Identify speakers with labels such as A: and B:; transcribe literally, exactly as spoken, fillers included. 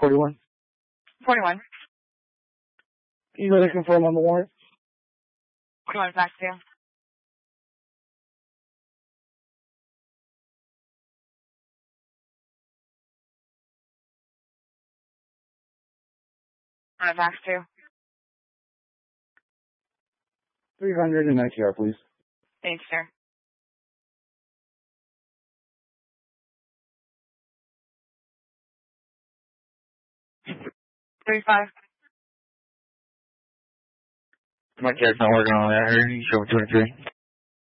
A: forty-one.
B: forty-one.
A: Can you go ahead and confirm on the warrant?
B: You want it back to you? Want it back to you?
A: three hundred in I T R, please.
B: Thanks, sir. thirty-five.
A: My car's not working on that. You show me twenty-three.